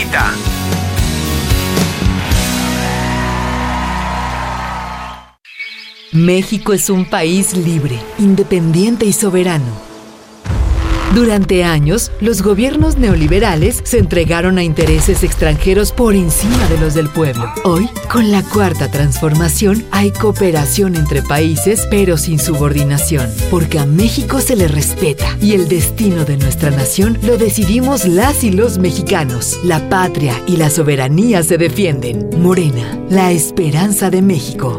Lupita. México es un país libre, independiente y soberano. Durante años, los gobiernos neoliberales se entregaron a intereses extranjeros por encima de los del pueblo. Hoy, con la Cuarta Transformación, hay cooperación entre países, pero sin subordinación, porque a México se le respeta y el destino de nuestra nación lo decidimos las y los mexicanos. La patria y la soberanía se defienden. Morena, la esperanza de México.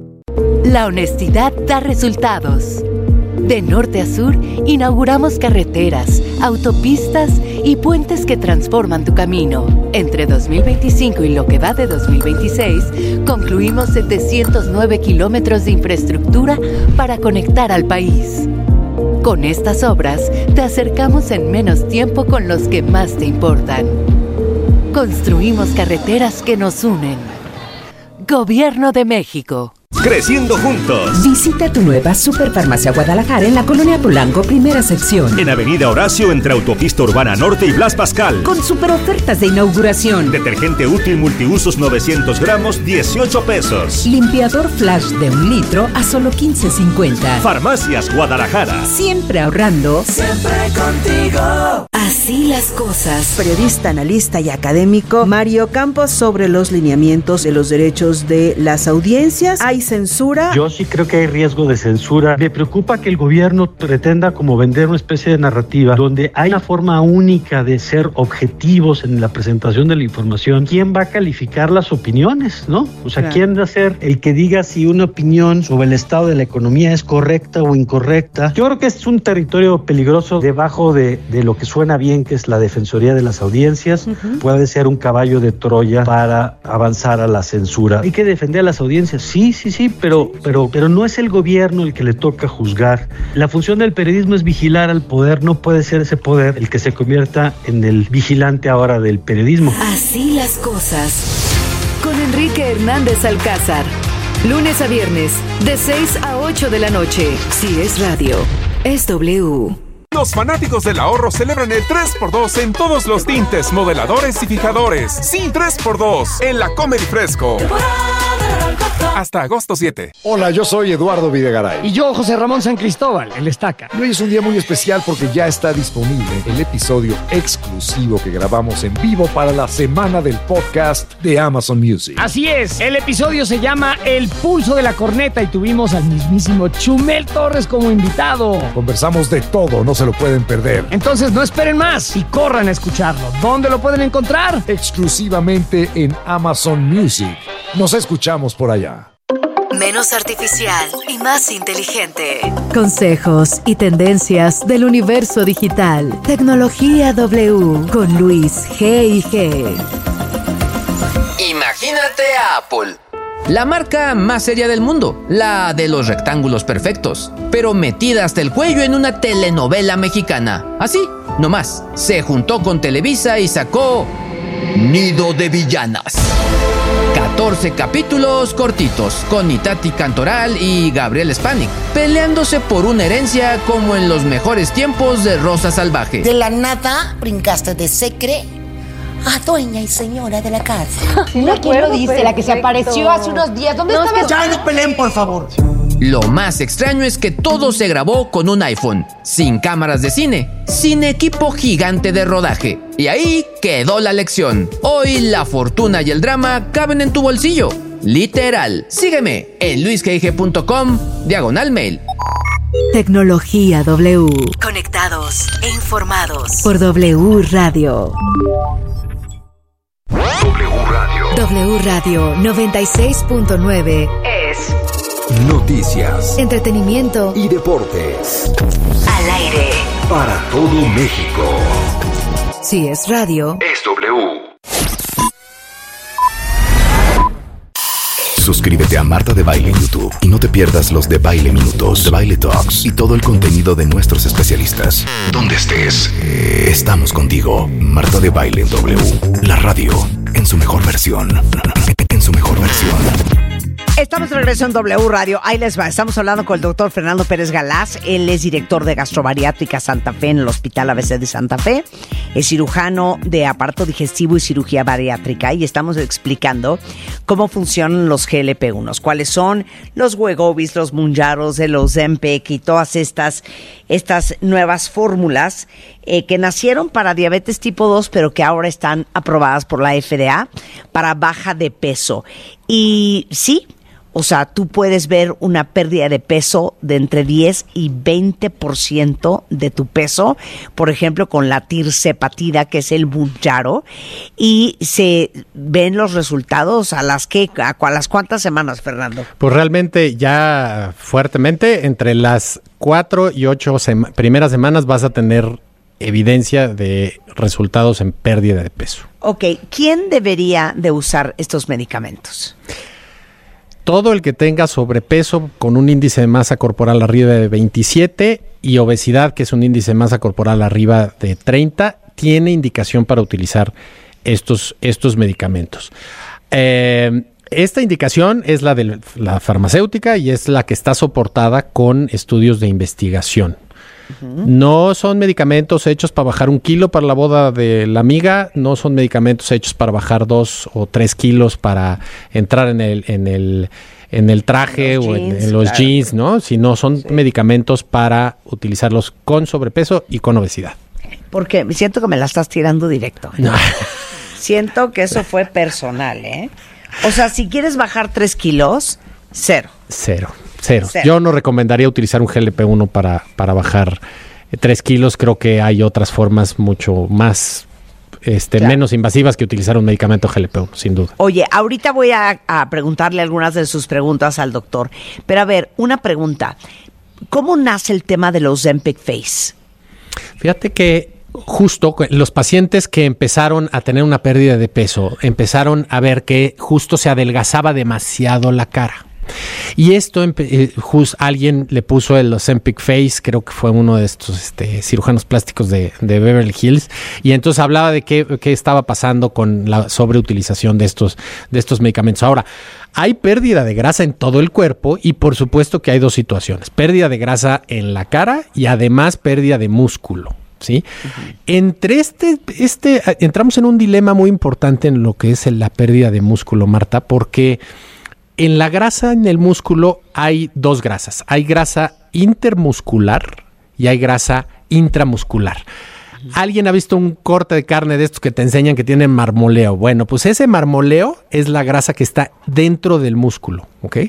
La honestidad da resultados. De norte a sur, inauguramos carreteras, autopistas y puentes que transforman tu camino. Entre 2025 y lo que va de 2026, concluimos 709 kilómetros de infraestructura para conectar al país. Con estas obras, te acercamos en menos tiempo con los que más te importan. Construimos carreteras que nos unen. Gobierno de México. Creciendo juntos. Visita tu nueva Superfarmacia Guadalajara en la Colonia Polanco, primera sección. En Avenida Horacio, entre Autopista Urbana Norte y Blas Pascal. Con super ofertas de inauguración. Detergente útil multiusos 900 gramos, 18 pesos. Limpiador Flash de 1 litro a solo 15.50. Farmacias Guadalajara. Siempre ahorrando. Siempre contigo. Así las cosas. Periodista, analista y académico Mario Campos sobre los lineamientos de los derechos de las audiencias. ¿Hay censura? Yo sí creo que hay riesgo de censura. Me preocupa que el gobierno pretenda como vender una especie de narrativa donde hay una forma única de ser objetivos en la presentación de la información. ¿Quién va a calificar las opiniones, no? O sea, claro. ¿Quién va a ser el que diga si una opinión sobre el estado de la economía es correcta o incorrecta? Yo creo que es un territorio peligroso debajo de lo que suena bien, que es la Defensoría de las Audiencias. Puede ser un caballo de Troya para avanzar a la censura. Hay que defender a las audiencias, sí, pero no es el gobierno el que le toca juzgar. La función del periodismo es vigilar al poder, no puede ser ese poder el que se convierta en el vigilante ahora del periodismo. Así las cosas. Con Enrique Hernández Alcázar. Lunes a viernes, de 6 a 8 de la noche. Si es radio, es W. Los fanáticos del ahorro celebran el 3x2 en todos los tintes, modeladores y fijadores. Sí, 3x2 en la Comedy Fresco. Hasta agosto 7. Hola, yo soy Eduardo Videgaray. Y yo, José Ramón San Cristóbal, el Estaca. Hoy es un día muy especial porque ya está disponible el episodio exclusivo que grabamos en vivo para la semana del podcast de Amazon Music. Así es, el episodio se llama El Pulso de la Corneta y tuvimos al mismísimo Chumel Torres como invitado. Conversamos de todo, no se lo pueden perder. Entonces no esperen más y corran a escucharlo. ¿Dónde lo pueden encontrar? Exclusivamente en Amazon Music. Nos escuchamos por allá. Menos artificial y más inteligente. Consejos y tendencias del universo digital. Tecnología W con Luis G&G. Imagínate a Apple. La marca más seria del mundo, la de los rectángulos perfectos, pero metida hasta el cuello en una telenovela mexicana. Así, nomás, se juntó con Televisa y sacó Nido de Villanas. 14 capítulos cortitos, con Itati Cantoral y Gabriel Spanik, peleándose por una herencia como en los mejores tiempos de Rosa Salvaje. De la nada brincaste de secre a dueña y señora de la casa. ¿Quién lo dice? La que se apareció hace unos días. ¿Dónde estaba? Ya no peleen, por favor. Lo más extraño es que todo se grabó con un iPhone, sin cámaras de cine, sin equipo gigante de rodaje. Y ahí quedó la lección. Hoy la fortuna y el drama caben en tu bolsillo. Literal. Sígueme en luisgg.com/mail. Tecnología W. Conectados e informados por W Radio. W Radio 96.9 es noticias, entretenimiento y deportes. Al aire para todo México. Si es radio, es W. Suscríbete a Marta de Baile en YouTube y no te pierdas los de Baile Minutos, de Baile Talks y todo el contenido de nuestros especialistas. Donde estés, estamos contigo. Marta de Baile en W. La radio en su mejor versión. En su mejor versión. Estamos de regreso en W Radio. Ahí les va. Estamos hablando con el doctor Fernando Pérez Galaz. Él es director de Gastrobariátrica Santa Fe en el Hospital ABC de Santa Fe. Es cirujano de aparato digestivo y cirugía bariátrica. Y estamos explicando cómo funcionan los GLP-1, cuáles son los Wegovys, los Mounjaros, los Ozempic y todas estas nuevas fórmulas que nacieron para diabetes tipo 2, pero que ahora están aprobadas por la FDA para baja de peso. Y sí, o sea, tú puedes ver una pérdida de peso de entre 10 y 20% de tu peso, por ejemplo, con la tirzepatida, que es el Mounjaro, y se ven los resultados a las cuántas semanas, Fernando. Pues realmente ya fuertemente, entre las 4 y 8 primeras semanas vas a tener evidencia de resultados en pérdida de peso. Ok, ¿quién debería de usar estos medicamentos? Todo el que tenga sobrepeso con un índice de masa corporal arriba de 27 y obesidad, que es un índice de masa corporal arriba de 30, tiene indicación para utilizar estos medicamentos. Esta indicación es la de la farmacéutica y es la que está soportada con estudios de investigación. No son medicamentos hechos para bajar 1 kilo para la boda de la amiga, no son medicamentos hechos para bajar 2 o 3 kilos para entrar en el traje o en los jeans, ¿no? Sino son medicamentos para utilizarlos con sobrepeso y con obesidad. Porque siento que me la estás tirando directo. No. Siento que eso fue personal, ¿eh? O sea, si quieres bajar 3 kilos, cero. Yo no recomendaría utilizar un GLP-1 para bajar 3 kilos. Creo que hay otras formas mucho más menos invasivas que utilizar un medicamento GLP-1, sin duda. Oye, ahorita voy a preguntarle algunas de sus preguntas al doctor. Pero a ver, una pregunta. ¿Cómo nace el tema de los Ozempic Face? Fíjate que justo los pacientes que empezaron a tener una pérdida de peso, empezaron a ver que justo se adelgazaba demasiado la cara. Y esto, alguien le puso el Ozempic Face, creo que fue uno de estos cirujanos plásticos de Beverly Hills, y entonces hablaba de qué estaba pasando con la sobreutilización de estos medicamentos. Ahora, hay pérdida de grasa en todo el cuerpo y por supuesto que hay dos situaciones: pérdida de grasa en la cara y además pérdida de músculo. ¿Sí? Uh-huh. Entre entramos en un dilema muy importante en lo que es la pérdida de músculo, Marta, porque en la grasa en el músculo hay dos grasas. Hay grasa intermuscular y hay grasa intramuscular. Uh-huh. ¿Alguien ha visto un corte de carne de estos que te enseñan que tienen marmoleo? Bueno, pues ese marmoleo es la grasa que está dentro del músculo, ¿ok?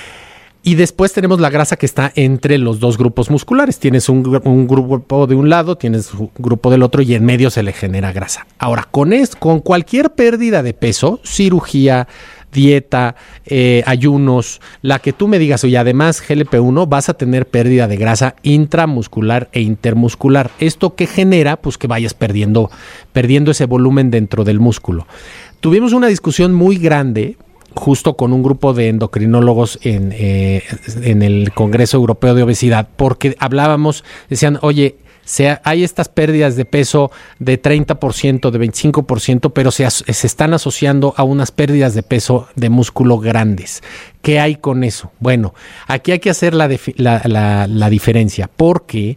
Y después tenemos la grasa que está entre los dos grupos musculares. Tienes un grupo de un lado, tienes un grupo del otro y en medio se le genera grasa. Ahora, con cualquier pérdida de peso, cirugía, dieta, ayunos, la que tú me digas, y además GLP-1, vas a tener pérdida de grasa intramuscular e intermuscular. ¿Esto qué genera? Pues que vayas perdiendo ese volumen dentro del músculo. Tuvimos una discusión muy grande justo con un grupo de endocrinólogos en el Congreso Europeo de Obesidad, porque decían, oye, hay estas pérdidas de peso de 30%, de 25%, pero se están asociando a unas pérdidas de peso de músculo grandes. ¿Qué hay con eso? Bueno, aquí hay que hacer la diferencia, porque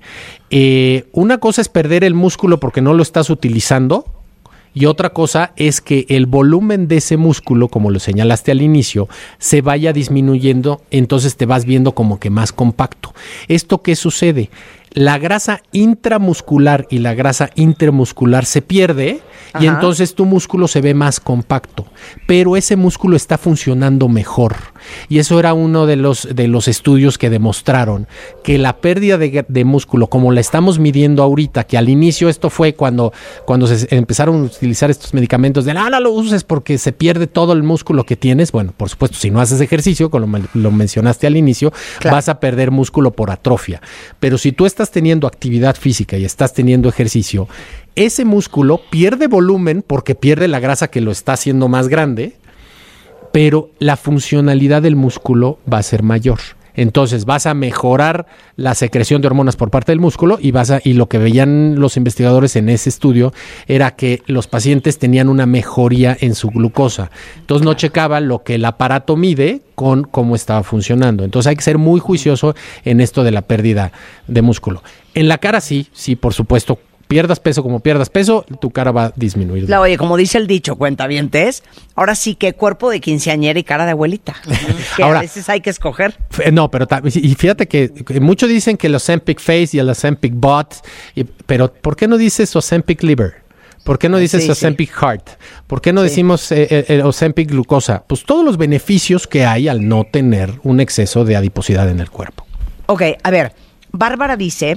una cosa es perder el músculo porque no lo estás utilizando, y otra cosa es que el volumen de ese músculo, como lo señalaste al inicio, se vaya disminuyendo, entonces te vas viendo como que más compacto. ¿Esto qué sucede? La grasa intramuscular y la grasa intermuscular se pierde. Ajá. Y entonces tu músculo se ve más compacto, pero ese músculo está funcionando mejor. Y eso era uno de los estudios que demostraron que la pérdida de músculo, como la estamos midiendo ahorita, que al inicio esto fue cuando se empezaron a utilizar estos medicamentos de no lo uses porque se pierde todo el músculo que tienes. Bueno, por supuesto, si no haces ejercicio, como lo mencionaste al inicio, claro, vas a perder músculo por atrofia. Pero si tú estás teniendo actividad física y estás teniendo ejercicio, ese músculo pierde volumen porque pierde la grasa que lo está haciendo más grande, pero la funcionalidad del músculo va a ser mayor. Entonces vas a mejorar la secreción de hormonas por parte del músculo y lo que veían los investigadores en ese estudio era que los pacientes tenían una mejoría en su glucosa. Entonces no checaba lo que el aparato mide con cómo estaba funcionando. Entonces hay que ser muy juicioso en esto de la pérdida de músculo. En la cara sí, por supuesto. Pierdas peso como pierdas peso, tu cara va a disminuir. Oye, como dice el dicho, cuentavientes, ahora sí que cuerpo de quinceañera y cara de abuelita. Que ahora, a veces hay que escoger. No, pero y fíjate que muchos dicen que el Ozempic Face y el Ozempic Butt, pero ¿por qué no dices Ozempic Liver? ¿Por qué no dices Ozempic Heart? ¿Por qué no decimos Ozempic Glucosa? Pues todos los beneficios que hay al no tener un exceso de adiposidad en el cuerpo. Ok, a ver, Bárbara dice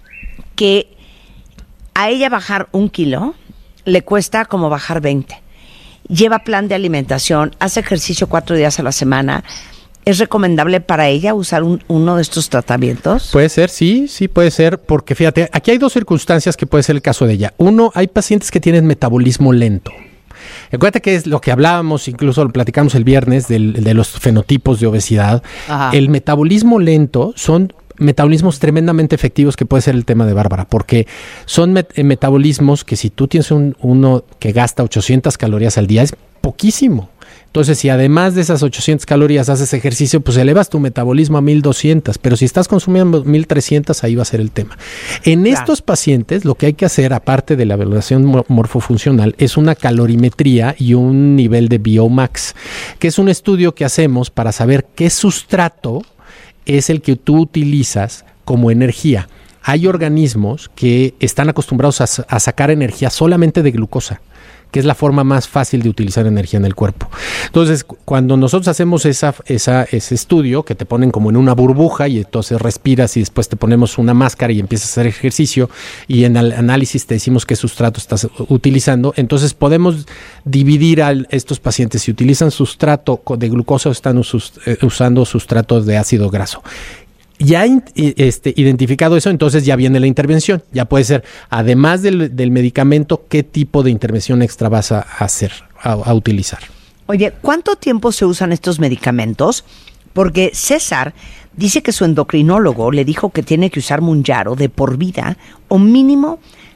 que a ella bajar 1 kilo le cuesta como bajar 20. Lleva plan de alimentación, hace ejercicio 4 días a la semana. ¿Es recomendable para ella usar uno de estos tratamientos? Puede ser, sí puede ser, porque fíjate, aquí hay 2 circunstancias que puede ser el caso de ella. Uno, hay pacientes que tienen metabolismo lento. Acuérdate que es lo que hablábamos, incluso lo platicamos el viernes, de los fenotipos de obesidad. Ajá. El metabolismo lento son metabolismos tremendamente efectivos, que puede ser el tema de Bárbara, porque son metabolismos que si tú tienes uno que gasta 800 calorías al día, es poquísimo. Entonces, si además de esas 800 calorías haces ejercicio, pues elevas tu metabolismo a 1200, pero si estás consumiendo 1300, ahí va a ser el tema. En estos pacientes, lo que hay que hacer, aparte de la evaluación morfofuncional, es una calorimetría y un nivel de Biomax, que es un estudio que hacemos para saber qué sustrato es el que tú utilizas como energía. Hay organismos que están acostumbrados a sacar energía solamente de glucosa, que es la forma más fácil de utilizar energía en el cuerpo. Entonces, cuando nosotros hacemos ese estudio, que te ponen como en una burbuja y entonces respiras y después te ponemos una máscara y empiezas a hacer ejercicio y en el análisis te decimos qué sustrato estás utilizando, entonces podemos dividir a estos pacientes si utilizan sustrato de glucosa o están usando sustratos de ácido graso. Ya identificado eso, entonces ya viene la intervención. Ya puede ser, además del medicamento, ¿qué tipo de intervención extra vas a hacer, a utilizar? Oye, ¿cuánto tiempo se usan estos medicamentos? Porque César dice que su endocrinólogo le dijo que tiene que usar Mounjaro de por vida o mínimo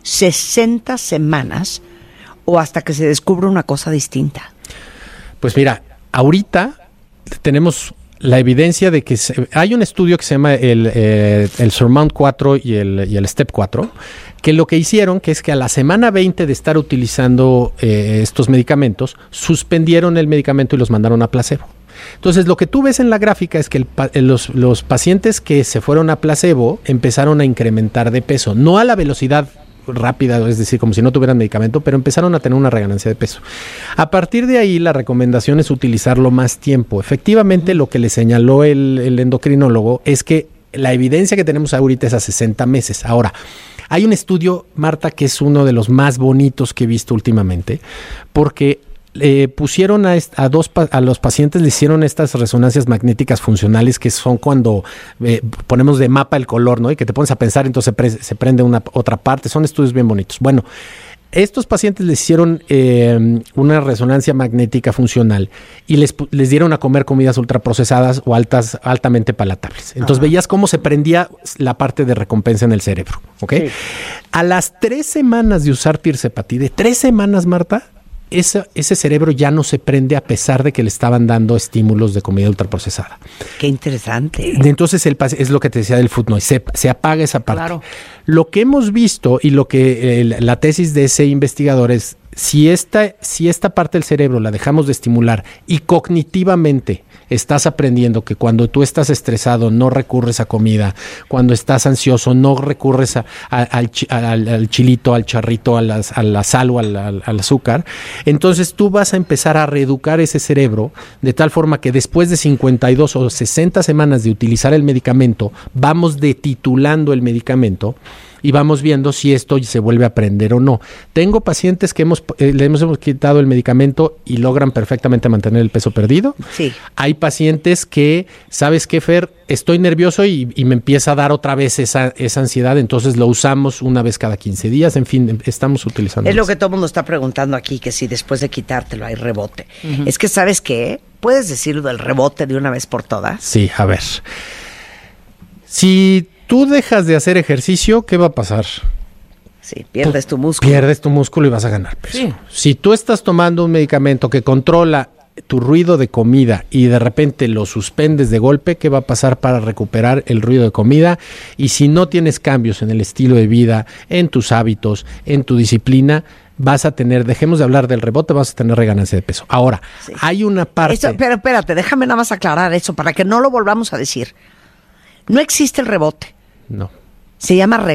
60 semanas o hasta que se descubra una cosa distinta. Pues mira, ahorita tenemos la evidencia de que hay un estudio que se llama el Surmount 4 y el Step 4, que lo que hicieron, que es que a la semana 20 de estar utilizando estos medicamentos, suspendieron el medicamento y los mandaron a placebo. Entonces, lo que tú ves en la gráfica es que los pacientes que se fueron a placebo empezaron a incrementar de peso, no a la velocidad rápida, es decir, como si no tuvieran medicamento, pero empezaron a tener una reganancia de peso. A partir de ahí, la recomendación es utilizarlo más tiempo. Efectivamente, lo que le señaló el endocrinólogo es que la evidencia que tenemos ahorita es a 60 meses. Ahora, hay un estudio, Marta, que es uno de los más bonitos que he visto últimamente, porque pusieron a los pacientes, le hicieron estas resonancias magnéticas funcionales, que son cuando ponemos de mapa el color, ¿no? Y que te pones a pensar, entonces se prende otra parte. Son estudios bien bonitos. Bueno, estos pacientes les hicieron una resonancia magnética funcional y les dieron a comer comidas ultraprocesadas o altamente palatables. Entonces veías cómo se prendía la parte de recompensa en el cerebro, ¿ok? Sí. A las 3 semanas de usar tirzepatide, 3 semanas, Marta, ese cerebro ya no se prende a pesar de que le estaban dando estímulos de comida ultraprocesada. Qué interesante. Entonces es lo que te decía del food noise, se apaga esa parte. Claro. Lo que hemos visto y lo que la tesis de ese investigador es, si esta parte del cerebro la dejamos de estimular y cognitivamente estás aprendiendo que cuando tú estás estresado no recurres a comida, cuando estás ansioso no recurres al chilito, al charrito, a la sal o al azúcar, entonces tú vas a empezar a reeducar ese cerebro de tal forma que después de 52 o 60 semanas de utilizar el medicamento, vamos detitulando el medicamento y vamos viendo si esto se vuelve a prender o no. Tengo pacientes que le hemos quitado el medicamento y logran perfectamente mantener el peso perdido. Sí. Hay pacientes que, ¿sabes qué, Fer? Estoy nervioso y me empieza a dar otra vez esa ansiedad, entonces lo usamos una vez cada 15 días. En fin, estamos utilizando. Es lo que todo el mundo está preguntando aquí, que si después de quitártelo hay rebote. Es que, ¿sabes qué? ¿Puedes decirlo del rebote de una vez por todas? Sí, a ver. Si tú dejas de hacer ejercicio, ¿qué va a pasar? Sí, pierdes tu músculo. Pierdes tu músculo y vas a ganar peso. Sí. Si tú estás tomando un medicamento que controla tu ruido de comida y de repente lo suspendes de golpe, ¿qué va a pasar para recuperar el ruido de comida? Y si no tienes cambios en el estilo de vida, en tus hábitos, en tu disciplina, vas a tener, dejemos de hablar del rebote, vas a tener reganancia de peso. Ahora, hay una parte... Eso, pero espérate, déjame nada más aclarar eso para que no lo volvamos a decir. No existe el rebote. No. Se llama